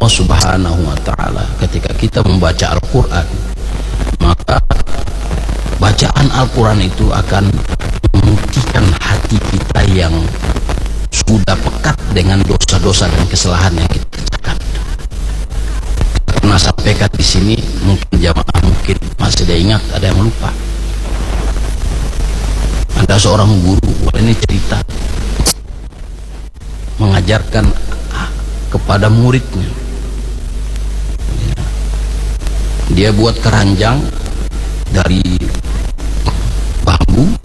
Allah Subhanahu wa ta'ala ketika kita membaca Al-Quran, maka bacaan Al-Quran itu akan memutihkan hati kita yang sudah pekat dengan dosa-dosa dan kesalahan yang kita kerjakan. Karena sampaikan di sini, mungkin jamaah mungkin masih ada ingat, ada yang lupa. Ada seorang guru, ini cerita, mengajarkan kepada muridnya. Dia buat keranjang dari bambu.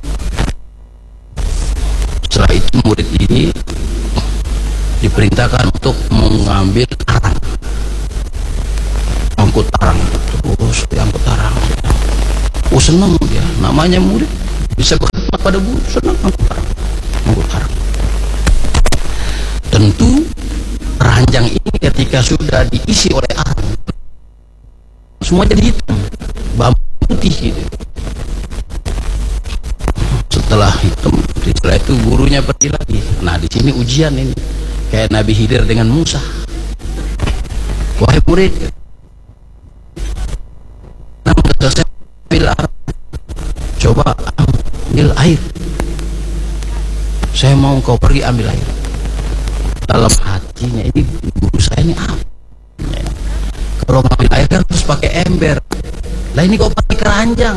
Setelah itu murid ini diperintahkan untuk mengambil arang, angkut arang, terus diangkut arang. Oh, senang dia, namanya murid bisa berkhidmat pada guru, senang angkut arang, angkut arang. Tentu keranjang ini ketika sudah diisi oleh arang, semua jadi hitam, bambu putih gitu. Setelah hitam, setelah itu gurunya pergi lagi. Nah, di sini ujian ini, kayak Nabi Khidir dengan Musa. Wahai murid, saya ambil arang, coba ambil air. Saya mau kau pergi ambil air. Dalam hatinya, ini guru saya ini apa? Kalau ngambil air kan terus pakai ember. Lah ini kok pakai keranjang?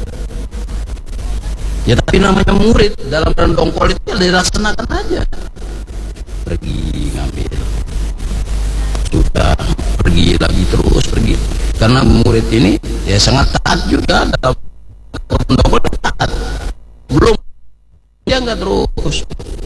Ya tapi namanya murid, dalam dongkol itu ya dilaksanakan aja. Pergi ngambil, sudah pergi lagi, terus pergi. Karena murid ini ya sangat taat juga dalam dongkol, taat. Belum dia nggak terus.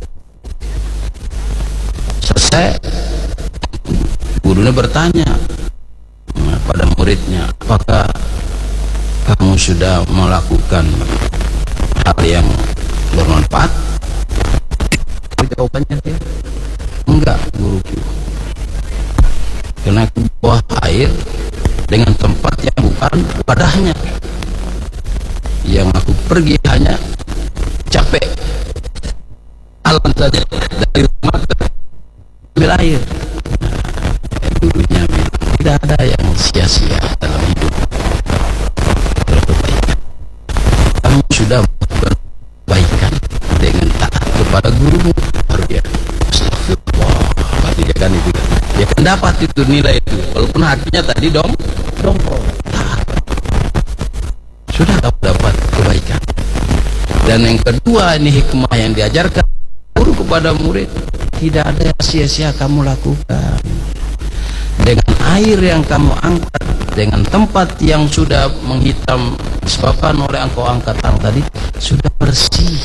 Selesai, gurunya bertanya pada muridnya, apakah kamu sudah melakukan hal yang bermanfaat? Jawabannya dia, enggak guruku, karena aku bawa air dengan tempat yang bukan wadahnya. Yang aku pergi hanya capek alam saja dari rumah ke ambil air. Gurunya bilang, tidak ada yang sia-sia dalam hidup. Berkebaikan, kamu sudah berbaikan dengan taat kepada gurumu, baru dia astagfirullah, dia kan itu kan, dia kan dapat itu nilai itu, walaupun hatinya tadi dongkol, taat. Sudah kamu dapat kebaikan. Dan yang kedua, ini hikmah yang diajarkan guru kepada murid, tidak ada yang sia-sia kamu lakukan. Dengan air yang kamu angkat, dengan tempat yang sudah menghitam disebabkan oleh engkau angkat tadi, sudah bersih.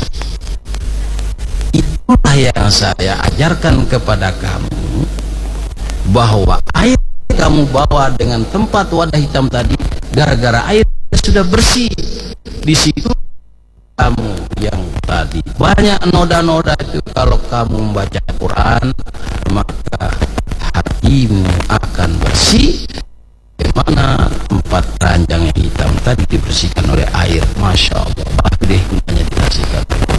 Itulah yang saya ajarkan kepada kamu, bahwa air kamu bawa dengan tempat wadah hitam tadi, gara-gara air sudah bersih. Di situ kamu yang tadi banyak noda-noda itu, kalau kamu membaca Quran, maka hatimu akan bersih. Bagaimana tempat keranjang yang hitam tadi dibersihkan oleh air. Masya Allah, baru deh hikmahnya dikasihkan.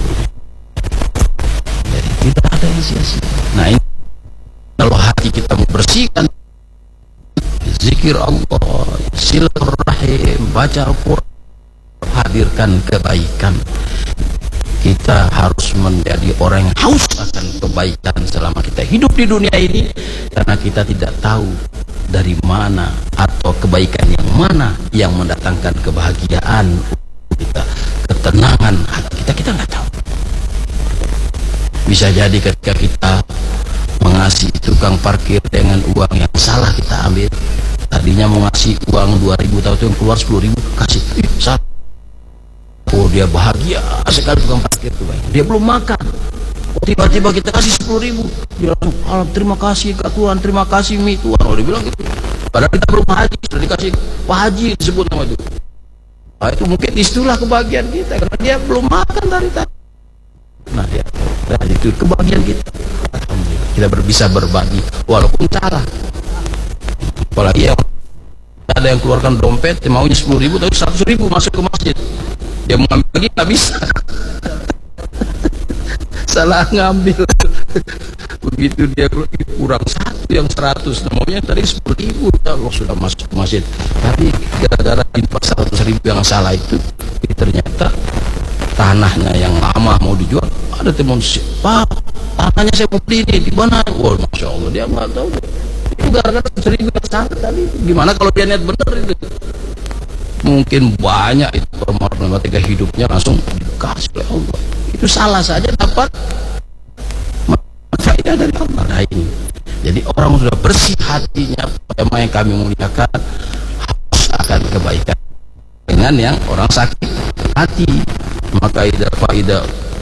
Jadi tidak ada yang sia-sia. Nah ini, kalau hati kita membersihkan, zikir Allah, silaturahim, baca Al-Quran, hadirkan kebaikan. Kita harus menjadi orang yang haus akan kebaikan selama kita hidup di dunia ini, karena kita tidak tahu dari mana atau kebaikan yang mana yang mendatangkan kebahagiaan kita, ketenangan hati kita nggak tahu. Bisa jadi ketika kita mengasihi tukang parkir dengan uang yang salah kita ambil, tadinya mau ngasih uang 2.000, tahu itu yang keluar 10.000, kasih salah. Oh, dia bahagia sekali tukang parkir itu, dia belum makan. Oh, tiba-tiba kita kasih 10.000, dia langsung, terima kasih Kak Tuhan, terima kasih Mi Tuhan. Oh, dia bilang gitu. Padahal kita belum haji, sudah dikasih Pak Haji disebut nama itu. Nah, itu mungkin itulah kebahagiaan kita, karena dia belum makan dari tadi. Nah, dia, itu kebahagiaan kita. Alhamdulillah, kita bisa berbagi walaupun salah. Apalagi yang ada yang keluarkan dompet, maunya 10.000 tapi 100.000 masuk ke masjid. Dia mau ngambil lagi nggak bisa. Salah ngambil. Begitu dia kurang 1, yang 100, namanya tadi 10.000, ya Allah sudah masuk masjid. Tapi gara-gara di 400.000 yang salah itu, ternyata tanahnya yang lama mau dijual, ada teman, Pak, tanahnya saya mau beli ini, di mana? Wah, Masya Allah, dia nggak tahu. Itu gara-gara 1.000 yang salah tadi. Gimana kalau dia niat benar itu? Mungkin banyak itu problematika hidupnya langsung dikasih oleh Allah. Itu salah saja dapat faedah dari Allah. Nah ini, jadi orang sudah bersih hatinya, tema yang kami muliakan harus akan kebaikan dengan yang orang sakit hati. Maka faidah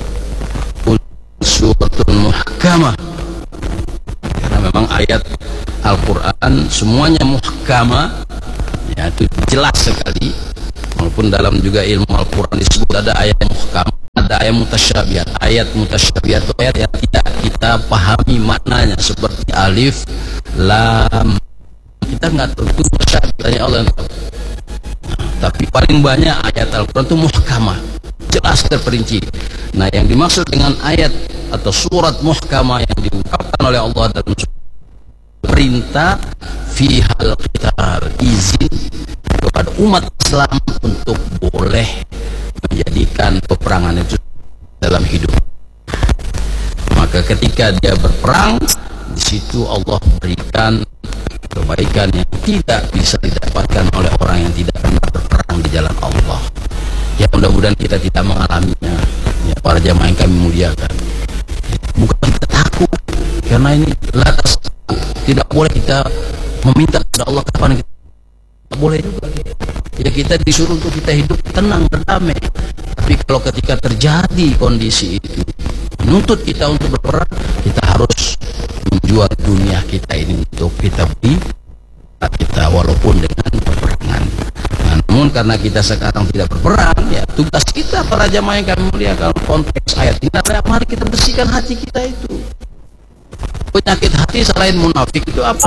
suratun muhkamah, karena memang ayat Al-Quran semuanya muhkamah, ya itu jelas sekali. Walaupun dalam juga ilmu Al-Quran disebut ada ayat muhkam, ada ayat mutasyabihat. Ayat mutasyabihat itu ayat yang tidak kita pahami maknanya, seperti alif, lam, kita nggak tahu itu mutasyabihatnya Allah. Tapi paling banyak ayat Al-Quran itu muhkamah, jelas terperinci. Nah yang dimaksud dengan ayat atau surat muhkamah yang diungkapkan oleh Allah dalam perintah fihal qital, izin kepada umat Islam untuk boleh menjadikan peperangan itu dalam hidup. Maka ketika dia berperang, di situ Allah berikan kebaikan yang tidak bisa didapatkan oleh orang yang tidak pernah berperang di jalan Allah. Ya mudah-mudahan kita tidak mengalaminya, ya para jamaah yang kami muliakan. Bukan kita takut, karena ini lantas tidak boleh kita meminta kepada Allah kapan kita, tidak boleh juga. Ya kita disuruh untuk kita hidup tenang, berdamai. Tapi kalau ketika terjadi kondisi itu menuntut kita untuk berperang, kita harus menjual dunia kita ini untuk kita beli kita, walaupun dengan peperangan. Nah, namun karena kita sekarang tidak berperang, ya tugas kita para jamaah yang kami muliakan konteks ayat ini adalah mari kita bersihkan hati kita itu. Penyakit hati selain munafik itu apa?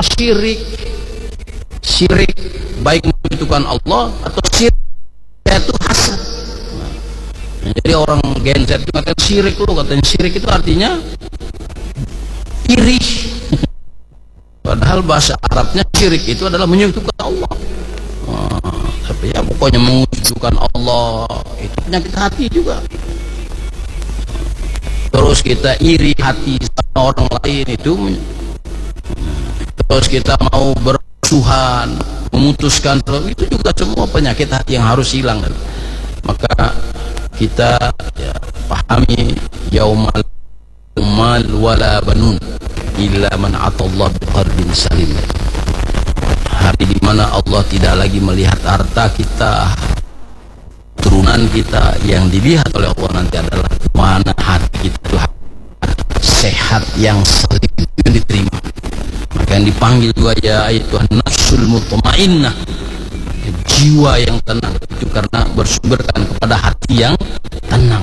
Syirik baik menyekutukan Allah atau syirik itu hasad. Nah, jadi orang Gen Z itu kata syirik, katanya syirik itu artinya iri. Padahal bahasa Arabnya syirik itu adalah menyekutukan Allah. Tapi ya pokoknya menyekutukan Allah itu penyakit hati juga. Terus kita iri hati sama orang lain itu, terus kita mau bersuhan, memutuskan, itu juga semua penyakit hati yang harus hilang. Maka kita ya, pahami yaumal mal wala banun illa man atallah biqalbin salim. Hari di mana Allah tidak lagi melihat harta kita, turunan kita, yang dilihat oleh Allah nanti adalah mana hati itu sehat yang salim yang diterima. Maka yang dipanggil juga ya Tuhan nafsul mutmainnah, jiwa yang tenang itu karena bersumberkan kepada hati yang tenang.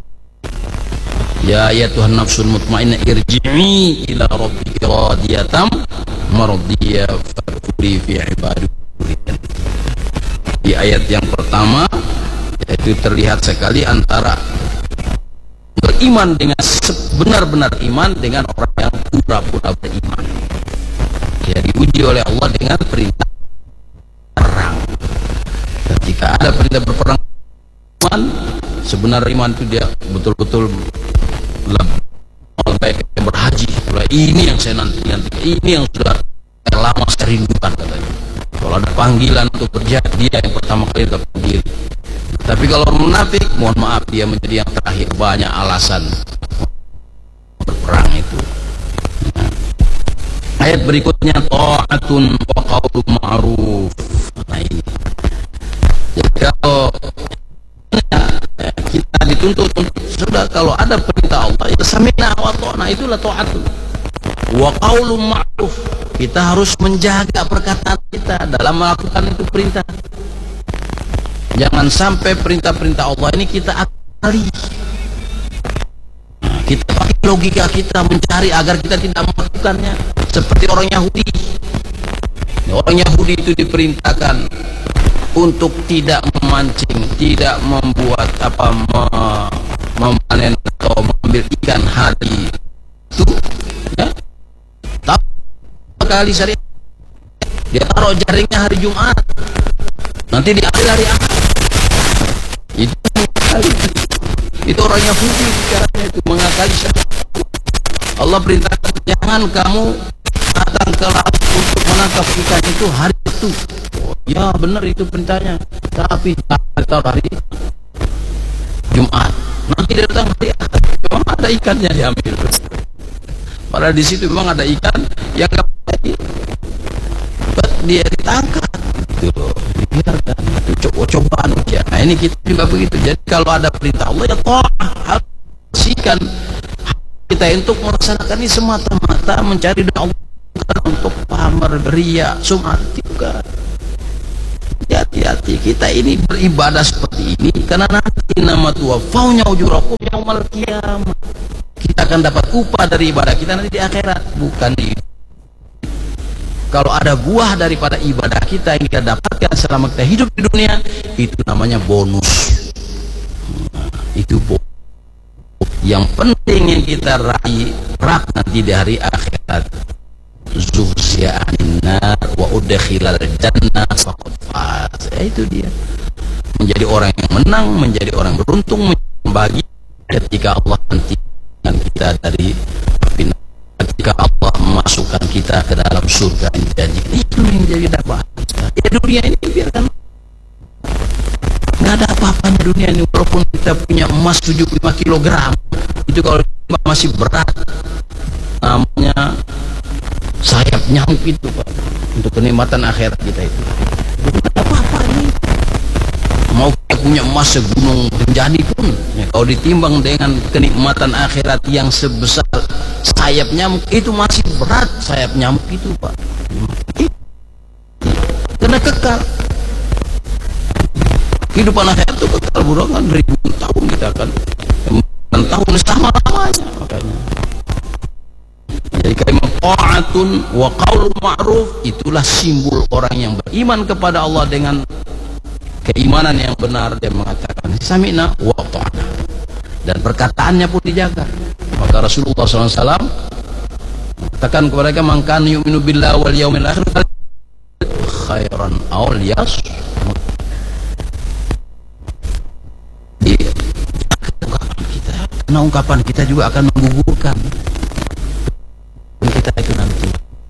Ya Tuhan nafsul mutmainnah irji'i ila rabbiki radiyatan mardiyah fadkhuli fi ibadi. Di ayat yang pertama itu terlihat sekali antara beriman dengan sebenar-benar iman dengan orang yang pura-pura beriman. Ya diuji oleh Allah dengan perintah perang. Ketika ada perintah berperang, iman, sebenar iman itu dia betul-betul lebih baik berhaji. Ini yang saya nanti, ini yang sudah lama saya rindukan katanya. Kalau ada panggilan untuk kerja, dia yang pertama kali dapat diri. Tapi kalau munafik, mohon maaf, dia menjadi yang terakhir. Banyak alasan berperang itu. Ayat berikutnya ta'atun wa qaulun ma'ruf. Nah ini. Jadi kalau kita dituntut untuk sudah kalau ada perintah Allah ya sami'na wa ata'na, itulah ta'atun. Wa qaulun ma'ruf. Kita harus menjaga perkataan kita dalam melakukan itu perintah. Jangan sampai perintah-perintah Allah ini kita akali. Nah, kita pakai logika kita mencari agar kita tidak melakukannya. Seperti orang Yahudi. Orang Yahudi itu diperintahkan untuk tidak memancing, tidak membuat memanen atau mengambil ikan hari itu, ya. Tapi kali syariat. Dia taruh jaringnya hari Jumat, nanti di hari Ahad. Itu mengakali. Itu orang Yahudi bicaranya, itu mengakali syariat. Allah perintahkan jangan kamu datang ke laut untuk menangkap ikan itu hari itu. Oh, ya benar itu perintahnya, tapi taruh hari Jumat, nanti dia datang hari Ahad. Memang ada ikannya diambil. Padahal di situ memang ada ikan yang dia ditangkap, gitu loh, dibiarkan. Itu cobaan ujian. Nah ini kita juga begitu. Jadi kalau ada perintah Allah ya ta'ah, haruskan kita untuk melaksanakan ini semata-mata mencari doa Allah, bukan untuk pamer, beria, sum'at juga. Hati-hati kita ini beribadah seperti ini karena nanti nama tuwafawnya ujurakum yaumal qiyamah. Kita akan dapat upah dari ibadah kita nanti di akhirat, bukan di. Kalau ada buah daripada ibadah kita yang kita dapatkan selama kita hidup di dunia, itu namanya bonus. Itu bonus. Yang penting yang kita raih nanti di hari akhirat. Zuhziya 'anil nar wa udkhilal jannah faqad faz. Itu dia. Menjadi orang yang menang, menjadi orang beruntung, membagi ketika Allah nanti kita dari api, ketika Allah memasukkan kita ke dalam surga yang dijanjikan. Itu yang jadi dapat. Ya dunia ini biarkan, nggak ada apa-apanya dunia ini. Walaupun kita punya emas 75 kg, itu kalau masih berat, namanya sayap nyamuk itu Pak, untuk kenikmatan akhirat kita itu. Bukan apa-apa ini. Mau punya emas segunung Rinjani pun ya, kalau ditimbang dengan kenikmatan akhirat yang sebesar sayap nyamuk, itu masih berat sayap nyamuk itu Pak. Karena kekal. Kehidupan akhirat itu kekal, kan ribuan tahun kita akan tahun selama-lamanya. Makanya jadi kalimat ta'atun wa qaulun ma'ruf, itulah simbol orang yang beriman kepada Allah dengan keimanan yang benar. Dia mengatakan sami'na wa ata'na, dan perkataannya pun dijaga. Maka Rasulullah SAW katakan kepada mereka, man kana yu'minu billahi wal yawmil akhir khairan aw liyasmut. Karena ungkapan kita juga akan menggugurkan kita itu nanti.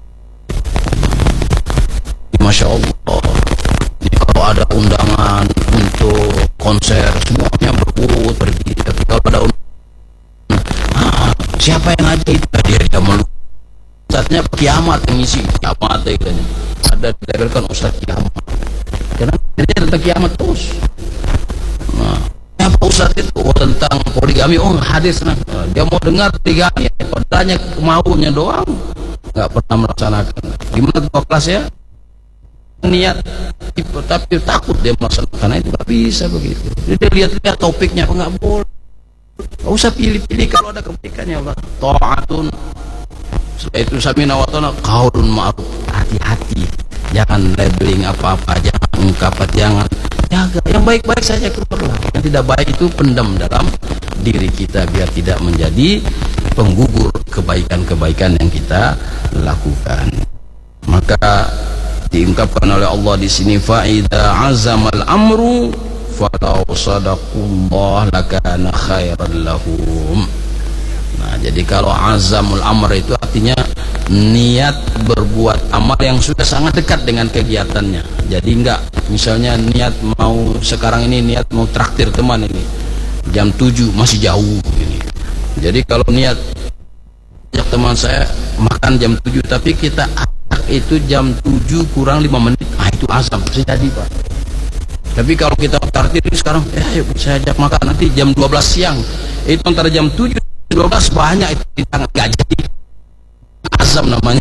Masya Allah. Jadi kalau ada undangan untuk konser, semuanya berebut pergi. Tapi kalau ada undangan, siapa yang ngaji? Dia meluk. Ustadznya kiamat yang ngisi, kiamat katanya. Ada dilabelkan Ustadz kiamat. Karena dia tentang kiamat terus. Nah, apa Ustadz itu tentang poligami? Oh hadis, nah dia mau dengar poligami, padanya maunya doang, nggak pernah melaksanakan. Gimana ketua kelas ya? Niat, tapi takut dia melaksanakan, itu nggak bisa begitu. Jadi dia lihat-lihat topiknya, nggak boleh. Nggak usah pilih-pilih kalau ada kebaikannya Allah. Ta'atun. Setelah itu sami'na wa ata'na qaulun ma'ruf. Hati-hati, jangan labeling apa-apa, jangan ungkapan, jangan jaga yang baik-baik saja keluarlah. Yang tidak baik itu pendam dalam diri kita biar tidak menjadi penggugur kebaikan-kebaikan yang kita lakukan. Maka diungkapkan oleh Allah di sini, fa'idha azamal amru falau sadaqullah lakana khairan lahum. Nah, jadi kalau azamul amr itu artinya niat berbuat amal yang sudah sangat dekat dengan kegiatannya. Jadi enggak, misalnya niat mau sekarang ini niat mau traktir teman ini jam 7 masih jauh ini. Jadi kalau niat ajak teman saya makan jam 7 tapi kita itu jam 7 kurang 5 menit, itu azam, bisa jadi Pak. Tapi kalau kita traktir ini sekarang, ayo saya ajak makan nanti jam 12 siang, itu antara jam 7 12 banyak itu di tangan, gak jadi azam namanya.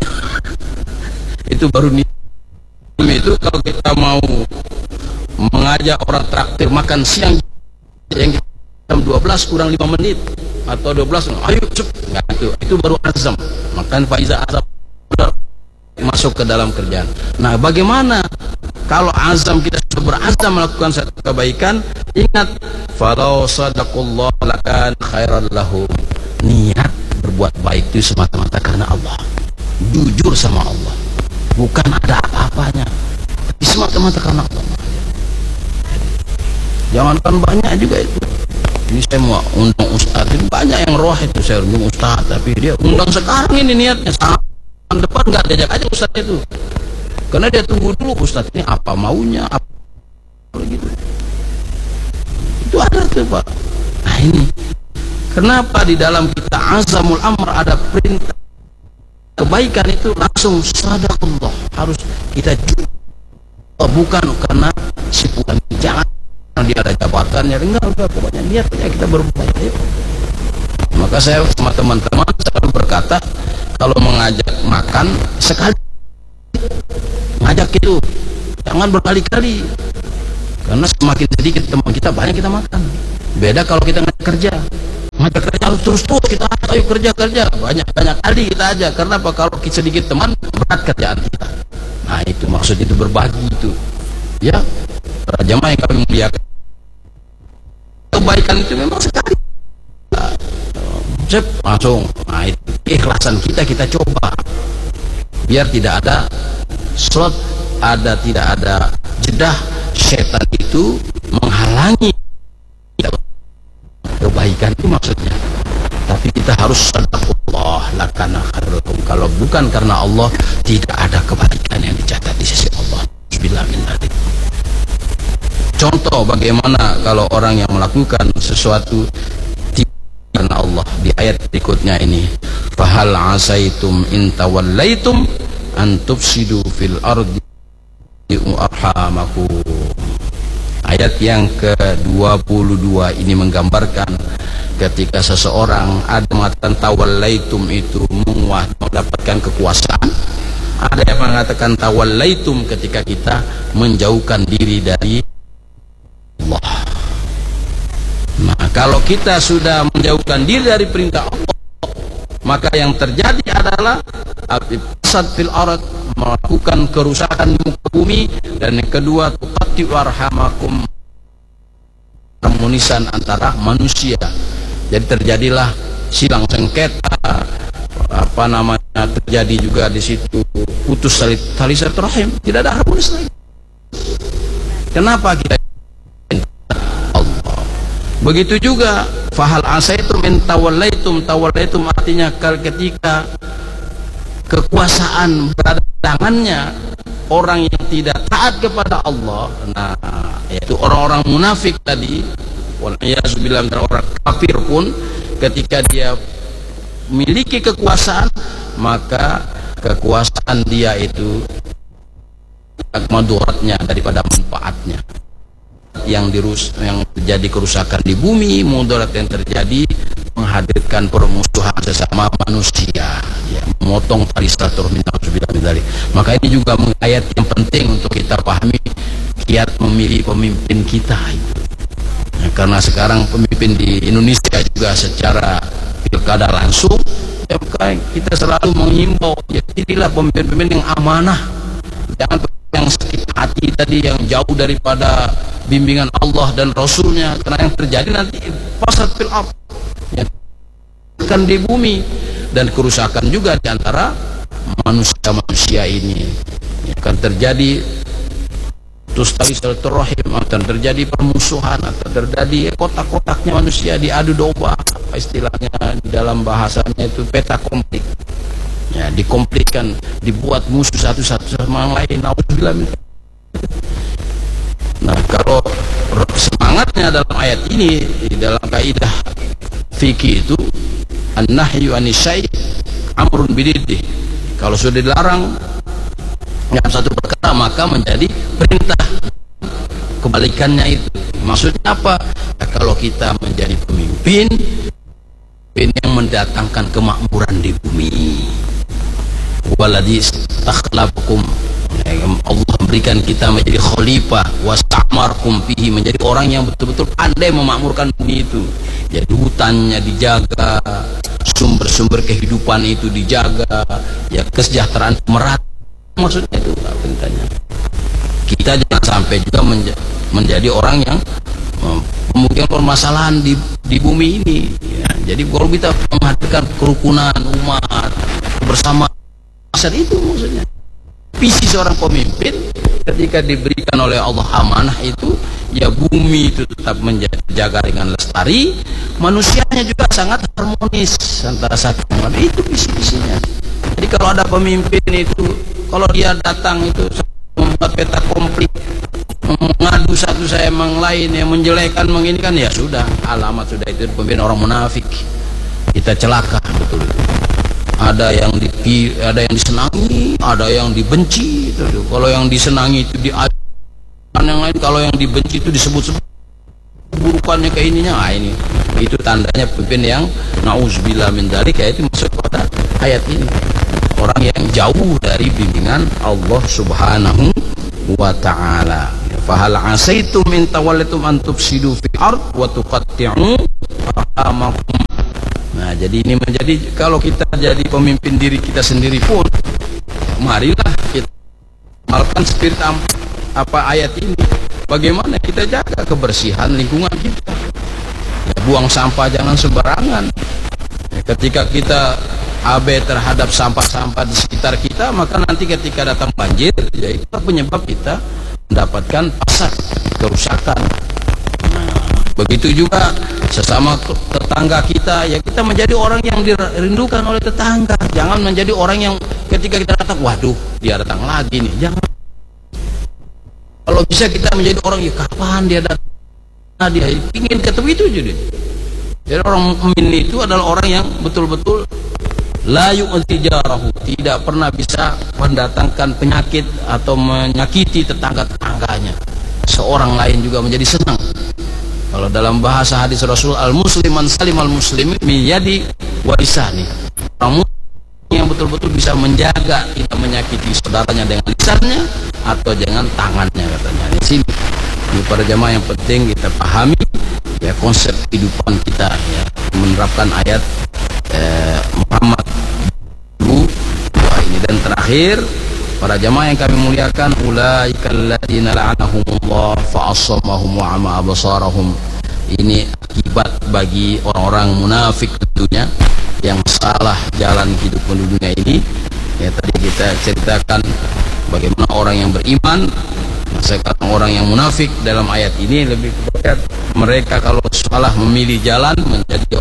Itu baru niat. Itu kalau kita mau mengajak orang traktir makan siang yang jam 12 kurang 5 menit atau 12, ayo cep, nggak, itu baru azam. Makan faiza azam masuk ke dalam kerjaan. Nah, bagaimana kalau azam kita sudah berazam melakukan satu kebaikan? Ingat, falau sadaqullah lakan khairan lahum. Niat berbuat baik itu semata-mata karena Allah, jujur sama Allah. bukan ada apa-apanya, tapi semata-mata karena Allah. Jangankan banyak juga itu. Ini saya mau undang ustaz, itu banyak yang roh itu saya undang ustaz, tapi dia undang sekarang ini niatnya, tahun depan nggak diajak aja ustaz itu, karena dia tunggu dulu ustaz ini apa maunya, apa gitu. Itu ada tuh Pak. Nah ini kenapa di dalam kita azamul amr ada perintah kebaikan itu langsung sadaqallah, harus kita juga, bukan karena sipukan, jangan dia ada jabatannya, enggak pokoknya niat aja kita berbuat. Maka saya sama teman-teman selalu berkata, kalau mengajak makan sekali ngajak itu, jangan berkali-kali, karena semakin sedikit teman kita banyak kita makan. Beda kalau kita ngajak kerja harus terus kita ayo kerja banyak kali kita aja. Karena apa? Kalau sedikit teman berat kerjaan kita. Nah itu maksud itu berbagi itu ya. Para jamaah yang kami muliakan, kebaikan itu memang sekali langsung. Nah itu keikhlasan kita coba biar tidak ada slot, tidak ada jedah setan itu menghalangi kebaikan itu maksudnya. Tapi kita harus sadaqallah lakana khairukum. Kalau bukan karena Allah, tidak ada kebaikan yang dicatat di sisi Allah. Bismillah. Contoh bagaimana kalau orang yang melakukan sesuatu karena Allah, di ayat berikutnya ini, fahal asaitum in tawallaitum an tufsidu fil ardi arhamakum. Ayat yang ke-22 ini menggambarkan ketika seseorang ada mengatakan tawallaitum itu mendapatkan kekuasaan, ada yang mengatakan tawallaitum ketika kita menjauhkan diri dari Allah. Nah, kalau kita sudah menjauhkan diri dari perintah Allah, maka yang terjadi adalah fasad fil ard, melakukan kerusakan di muka bumi, dan yang kedua tuqatti warhamakum, harmonisan antara manusia. Jadi terjadilah silang sengketa, terjadi juga di situ putus tali silaturahim, tidak ada harmonis lagi. Kenapa kita Allah? Begitu juga fahal asaitum in tawallaitum artinya ketika kekuasaan berada di tangannya orang yang tidak taat kepada Allah, nah yaitu orang-orang munafik tadi, waliyahzubillah, orang kafir pun ketika dia memiliki kekuasaan, maka kekuasaan dia itu maduratnya daripada manfaatnya. Yang terjadi kerusakan di bumi, mudarat yang terjadi menghadirkan permusuhan sesama manusia, ya, memotong tali silaturahmi. Maka ini juga ayat yang penting untuk kita pahami kiat memilih pemimpin kita itu. Ya, karena sekarang pemimpin di Indonesia juga secara pilkada langsung, ya, kita selalu menghimbau, ya, pilihlah pemimpin-pemimpin yang amanah, jangan yang sakit hati tadi, yang jauh daripada bimbingan Allah dan Rasulnya. Karena yang terjadi nanti fasad fil ard, ya, kan di bumi, dan kerusakan juga di antara manusia ini, ya, akan terjadi tustali silaturahim, akan terjadi permusuhan, akan terjadi kotak-kotaknya manusia diadu domba, istilahnya di dalam bahasanya itu peta konflik, ya, dikonflikkan, dibuat musuh satu sama yang lain. Nah, kalau semangatnya dalam ayat ini, di dalam kaidah fikih itu an-nahyu anisy amrun bididdih. Kalau sudah dilarang dalam satu perkara, maka menjadi perintah. Kebalikannya itu maksudnya apa? Ya, kalau kita menjadi pemimpin yang mendatangkan kemakmuran di bumi, waladhi takhlaqukum, Allah memberikan kita menjadi khalifah, wastamarkum fihi, menjadi orang yang betul-betul pandai memakmurkan bumi itu. Jadi hutannya dijaga, sumber-sumber kehidupan itu dijaga, ya, kesejahteraan merata. Maksudnya itu perintahnya. Kita jangan sampai juga menjadi orang yang mempunyai permasalahan di bumi ini, ya. Jadi kalau kita menghadirkan kerukunan umat bersama, asal itu maksudnya. visi seorang pemimpin ketika diberikan oleh Allah amanah itu, ya bumi itu tetap menjaga dengan lestari, manusianya juga sangat harmonis antara satu sama lain. Itu visi-visinya. Jadi kalau ada pemimpin itu, kalau dia datang itu membuat peta komplit, mengadu satu sama yang lain, yang menjelekan, menginikan, ya sudah, alamat sudah itu pemimpin orang munafik. Kita celaka betul. Ada yang disenangi, ada yang dibenci. Kalau yang disenangi itu diajarkan yang lain, kalau yang dibenci itu disebut-sebut burukannya ke ininya. Nah, ini itu tandanya pemimpin yang nauzubillah min dzalik, yaitu masuk pada ayat ini. Orang yang jauh dari bimbingan Allah Subhanahu wa ta'ala. Fahal asaitum min tawallitum an tufsidu fil ard wa tuqatti'u arhamakum. Nah, jadi ini menjadi, kalau kita jadi pemimpin diri kita sendiri pun, marilah kita amalkan spirit apa ayat ini. Bagaimana kita jaga kebersihan lingkungan kita. Ya, buang sampah jangan sembarangan. Ya, ketika kita abai terhadap sampah-sampah di sekitar kita, maka nanti ketika datang banjir, ya itu penyebab kita mendapatkan pasar kerusakan. Begitu juga sesama tetangga kita, ya kita menjadi orang yang dirindukan oleh tetangga. Jangan menjadi orang yang ketika kita datang, waduh dia datang lagi nih. Jangan. Kalau bisa kita menjadi orang, ya kapan dia datang? Nah, dia ingin ketemu itu jadi. Jadi orang mukmin itu adalah orang yang betul-betul la yu'ti jarahu, tidak pernah bisa mendatangkan penyakit atau menyakiti tetangga-tetangganya. Seorang lain juga menjadi senang. Kalau dalam bahasa hadis Rasul, al-musliman salim al-muslimin min yadi wa lisani. Orang muslim yang betul-betul bisa menjaga, tidak menyakiti saudaranya dengan lisannya atau dengan tangannya, katanya. Di sini, ini para jamaah yang penting kita pahami ya konsep kehidupan kita, ya menerapkan ayat Muhammad ini. Dan terakhir, para jamaah yang kami muliakan, ulaikal ladzina la'anahumullah fa'asamahum wa 'ama absarahum. Ini akibat bagi orang-orang munafik tentunya yang salah jalan hidup dunia ini. Ya, tadi kita ceritakan bagaimana orang yang beriman. Sekarang orang yang munafik dalam ayat ini lebih kepada mereka kalau salah memilih jalan menjadi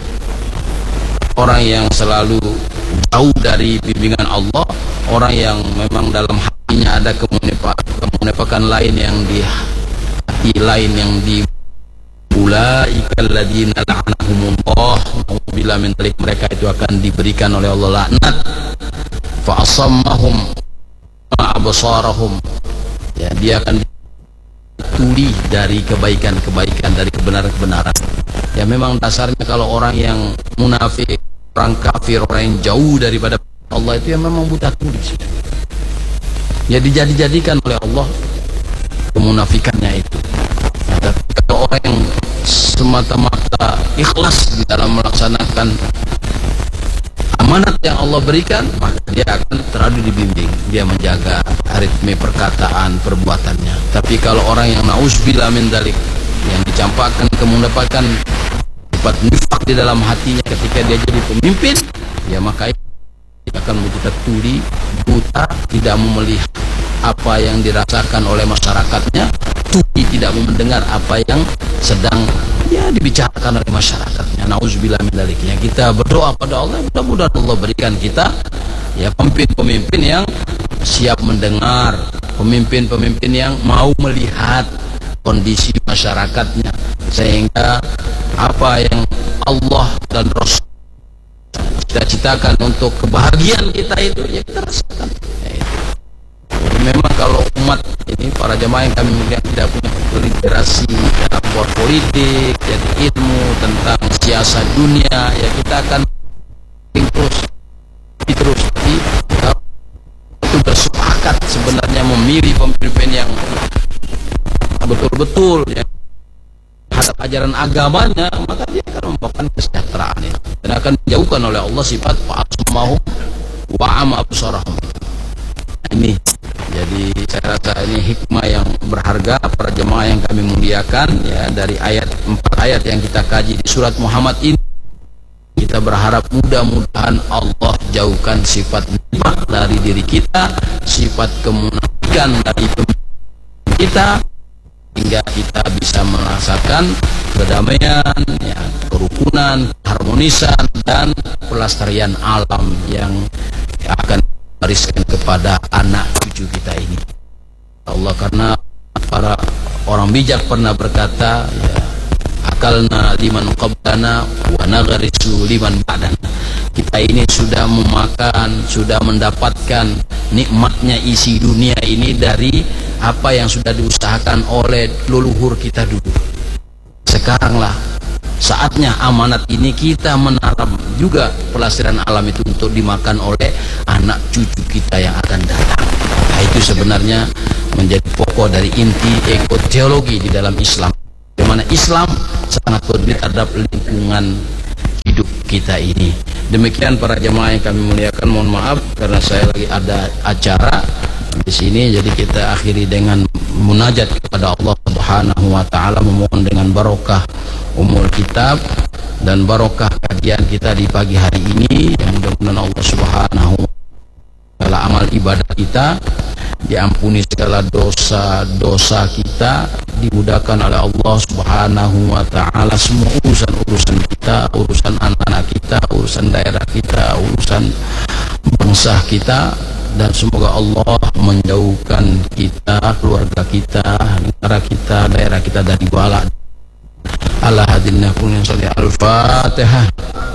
orang yang selalu jauh dari bimbingan Allah, orang yang memang dalam hatinya ada kemunafikan lain yang di hati lain yang di ulaikal ladzina la'anahumullah, bila mentalik mereka itu akan diberikan oleh Allah laknat, fa asammahum absarahum, ya dia akan tuli dari kebaikan-kebaikan, dari kebenaran-kebenaran. Ya memang dasarnya kalau orang yang munafik, orang kafir, orang yang jauh daripada Allah itu yang memang buta tuli. Ya dijadikan oleh Allah kemunafikannya itu. Nah, tapi kalau orang yang semata-mata ikhlas di dalam melaksanakan amanat yang Allah berikan, maka dia akan teradu dibimbing, dia menjaga aritme perkataan, perbuatannya. Tapi kalau orang yang nauzubillah min dzalik, yang dicampakkan kemunafikan, sifat nifak di dalam hatinya ketika dia jadi pemimpin, ya maka dia akan menjadi tuli, buta, tidak mau melihat apa yang dirasakan oleh masyarakatnya, tuli tidak mau mendengar apa yang sedang ya dibicarakan oleh masyarakatnya. Nauzubillah min dzalik. Ya, kita berdoa pada Allah, mudah-mudahan Allah berikan kita ya pemimpin-pemimpin yang siap mendengar, pemimpin-pemimpin yang mau melihat kondisi masyarakatnya, sehingga apa yang Allah dan Rasul cita-citakan untuk kebahagiaan kita itu ya kita rasakan. Ya, itu. Jadi memang kalau umat ini, para jamaah yang kami muliakan, tidak punya literasi dalam politik, jadi ilmu tentang siasat dunia, ya kita akan terus itu bersepakat sebenarnya memilih pemimpin yang betul-betul ya terhadap ajaran agamanya, maka dia akan membawakan kesejahteraan ini dan akan dijauhkan oleh Allah sifat fa'asmahum wa'ama absarahum. Ini jadi saya rasa ini hikmah yang berharga para jemaah yang kami muliakan ya, dari empat ayat yang kita kaji di surat Muhammad ini. Kita berharap mudah-mudahan Allah jauhkan sifat nifaq dari diri kita, sifat sifat kemunafikan dari pemimpin kita, hingga kita bisa merasakan kedamaian, ya, kerukunan, harmonisan, dan pelestarian alam yang akan wariskan kepada anak cucu kita ini. Allah, karena para orang bijak pernah berkata, ya, akalna liman qablana wa naghrisu liman ba'dana. Kita ini sudah memakan, sudah mendapatkan nikmatnya isi dunia ini dari apa yang sudah diusahakan oleh leluhur kita dulu. Sekaranglah saatnya amanat ini kita menanam juga pelestarian alam itu untuk dimakan oleh anak cucu kita yang akan datang. Nah, itu sebenarnya menjadi pokok dari inti ekoteologi di dalam Islam, di mana Islam sangat peduli terhadap lingkungan hidup kita ini. Demikian para jemaah yang kami muliakan, mohon maaf karena saya lagi ada acara di sini, jadi kita akhiri dengan munajat kepada Allah Subhanahu wa taala, memohon dengan barokah umul kitab dan barokah kajian kita di pagi hari ini, yang mudah-mudahan Allah Subhanahu wa taala amal ibadah kita diampuni, segala dosa-dosa kita dimudahkan oleh Allah Subhanahu wa taala, semua urusan-urusan kita, urusan anak-anak kita, urusan daerah kita, urusan bangsa kita, dan semoga Allah menjauhkan kita, keluarga kita, negara kita, daerah kita dari bala. Ala hadinna kunin salih al-Fatihah.